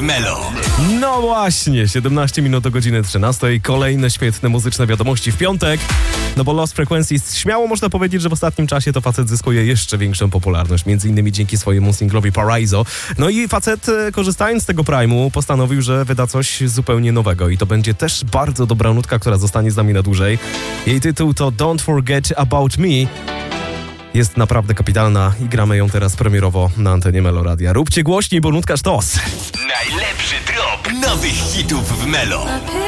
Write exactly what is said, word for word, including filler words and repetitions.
Melo. No właśnie, siedemnaście minut do godziny trzynastej. Kolejne świetne muzyczne wiadomości w piątek. No bo Lost Frequencies, śmiało można powiedzieć, że w ostatnim czasie to facet zyskuje jeszcze większą popularność. Między innymi dzięki swojemu singlowi Paraiso. No i facet, korzystając z tego prime'u, postanowił, że wyda coś zupełnie nowego. I to będzie też bardzo dobra nutka, która zostanie z nami na dłużej. Jej tytuł to Don't Forget About Me. Jest naprawdę kapitalna i gramy ją teraz premierowo na antenie Melo Radia. Róbcie głośniej, bo nutka sztos. Najlepszy drop nowych hitów w Melo.